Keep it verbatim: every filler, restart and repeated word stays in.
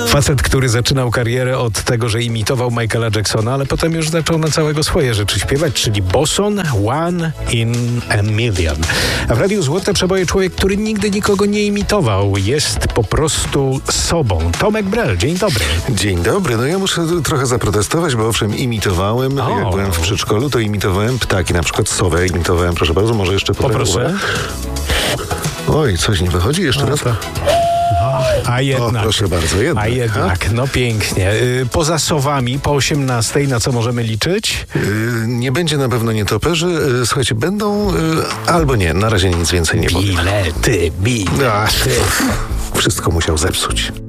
Facet, który zaczynał karierę od tego, że imitował Michaela Jacksona, ale potem już zaczął na całego swoje rzeczy śpiewać, czyli Boson One in a Million. A w Radiu Złote Przeboje człowiek, który nigdy nikogo nie imitował. Jest po prostu sobą. Tomek Brel, dzień dobry. Dzień dobry. No ja muszę trochę zaprotestować, bo owszem, imitowałem. O. Jak byłem w przedszkolu, to imitowałem ptaki. Na przykład sowę imitowałem. Proszę bardzo, może jeszcze Poproszę. Oj, coś nie wychodzi? Jeszcze No raz? to... A jednak. O, proszę bardzo, jednak. A jednak, no pięknie. Y, Poza sowami po osiemnastej na co możemy liczyć? Yy, nie będzie na pewno nietoperzy. Yy, słuchajcie, będą... Yy, albo nie, na razie nic więcej nie powiem. Bilety, bilety. Ach, wszystko musiał zepsuć.